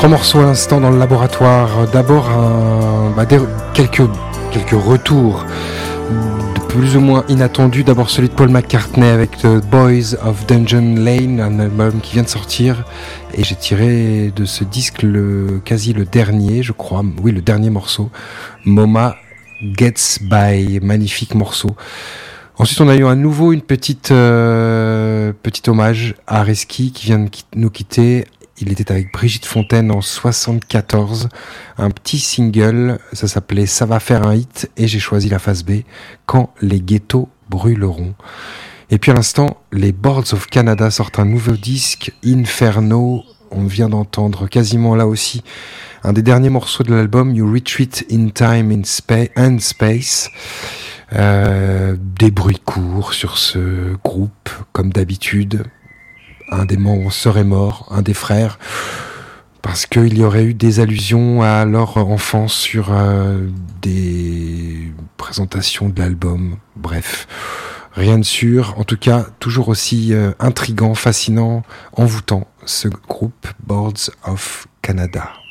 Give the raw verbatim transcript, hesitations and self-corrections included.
Trois morceaux à l'instant dans le laboratoire. D'abord un, bah, des, quelques, quelques retours de plus ou moins inattendus. D'abord celui de Paul McCartney avec The Boys of Dungeon Lane, un album qui vient de sortir. Et j'ai tiré de ce disque le, quasi le dernier, je crois, oui le dernier morceau, Moma Gets By, magnifique morceau. Ensuite, on a eu à nouveau une petite, euh, petit hommage à Reski qui vient de nous quitter. Il était avec Brigitte Fontaine en soixante-quatorze. Un petit single, ça s'appelait Ça va faire un hit et j'ai choisi la face B, Quand les ghettos brûleront. Et puis à l'instant, les Boards of Canada sortent un nouveau disque, Inferno. On vient d'entendre quasiment là aussi un des derniers morceaux de l'album, You Retreat in Time in Spa- and Space. Euh, des bruits courts sur ce groupe, comme d'habitude. Un des membres serait mort, un des frères, parce qu'il y aurait eu des allusions à leur enfance sur euh, des présentations de l'album. Bref, rien de sûr. En tout cas, toujours aussi euh, intriguant, fascinant, envoûtant, ce groupe Boards of Canada.